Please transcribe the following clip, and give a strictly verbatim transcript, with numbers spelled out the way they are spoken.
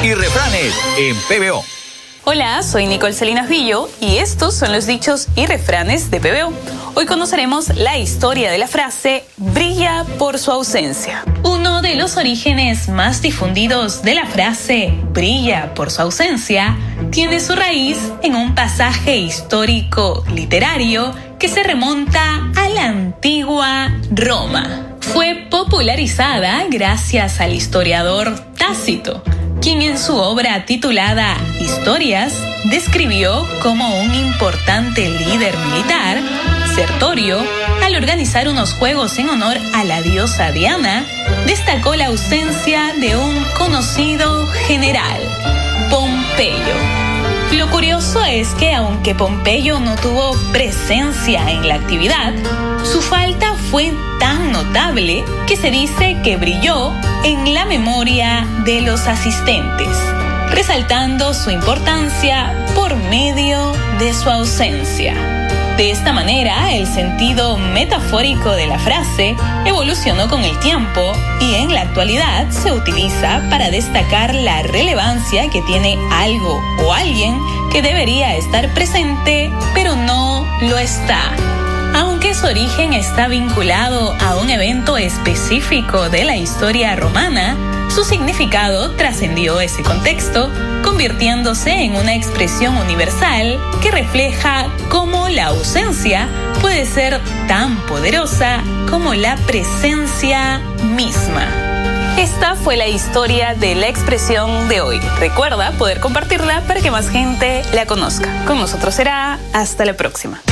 y refranes en P B O. Hola, soy Nicole Salinas Villo y estos son los dichos y refranes de P B O. Hoy conoceremos la historia de la frase brilla por su ausencia. Uno de los orígenes más difundidos de la frase brilla por su ausencia tiene su raíz en un pasaje histórico literario que se remonta a la antigua Roma. Fue popularizada gracias al historiador Tácito, quien en su obra titulada Historias describió como un importante líder militar, Sertorio, al organizar unos juegos en honor a la diosa Diana, destacó la ausencia de un conocido general, Pompeyo. Lo curioso es que aunque Pompeyo no tuvo presencia en la actividad, su falta fue tan notable que se dice que brilló en la memoria de los asistentes, resaltando su importancia por medio de su ausencia. De esta manera, el sentido metafórico de la frase evolucionó con el tiempo y en la actualidad se utiliza para destacar la relevancia que tiene algo o alguien que debería estar presente, pero no lo está. Aunque su origen está vinculado a un evento específico de la historia romana, su significado trascendió ese contexto, convirtiéndose en una expresión universal que refleja cómo la ausencia puede ser tan poderosa como la presencia misma. Esta fue la historia de la expresión de hoy. Recuerda poder compartirla para que más gente la conozca. Con nosotros será hasta la próxima.